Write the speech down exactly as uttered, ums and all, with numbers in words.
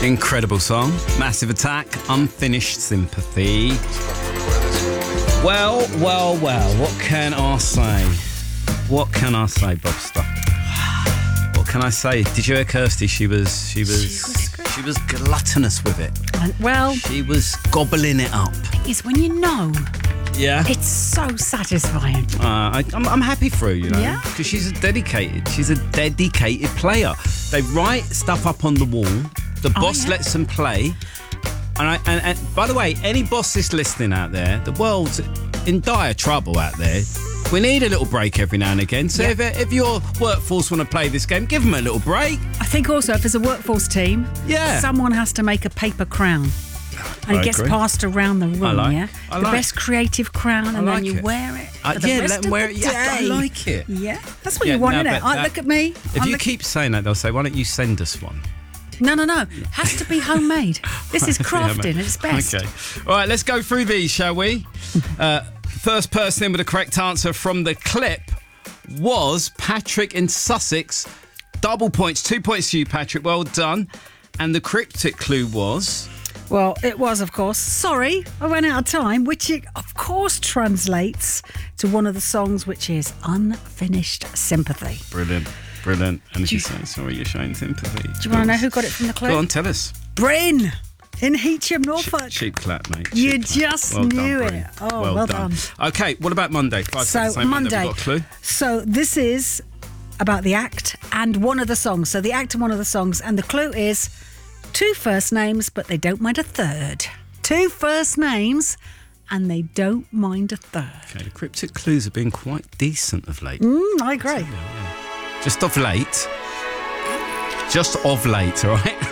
Incredible song. Massive Attack, Unfinished Sympathy. Well, well, well, what can I say? What can I say, Bobster? What can I say? Did you hear Kirsty? She was, she was, She was good. she was gluttonous with it. And, well, She was gobbling it up. it's when you know, Yeah. it's so satisfying. Uh, I, I'm, I'm happy for her, you know, Yeah. because she's a dedicated, she's a dedicated player. They write stuff up on the wall. The boss yeah. lets them play. And, I, and, and by the way, any boss that's listening out there, the world's in dire trouble out there. We need a little break every now and again. So Yeah. if, if your workforce want to play this game, give them a little break. I think also if there's a workforce team, Yeah. someone has to make a paper crown. And I it gets agree. passed around the room, I like- yeah? I the like- best creative crown, and like then you it. wear it. Uh, for the yeah, rest let them of wear the it. Yeah, I day. like it. Yeah, that's what Yeah, you want, no, innit? but Oh, that- look at me. If I'm you look- keep saying that, they'll say, why don't you send us one? No, no, no. Has to be homemade. This is crafting at its best. Okay. All right, let's go through these, shall we? uh, first person in with the correct answer from the clip was Patrick in Sussex. Double points, two points to you, Patrick. Well done. And the cryptic clue was... Well, it was, of course. Sorry, I ran out of time, which it, of course, translates to one of the songs, which is Unfinished Sympathy. Brilliant, brilliant. And if Do you you- say, sorry, you're showing sympathy. Do you want to know who got it from the clue? Go on, tell us. Bryn in Heacham, Che- Norfolk. cheap clap, mate. You Cheap clap. just Well done, knew Bryn. it. Oh, well done. Okay, what about Monday? Five So seconds, same Monday. We've got a clue. So this is about the act and one of the songs. So the act and one of the songs, and the clue is two first names, but they don't mind a third. Two first names, and they don't mind a third. Okay, the cryptic clues have been quite decent of late. Mm, I agree. Just of late. Just of late, all right?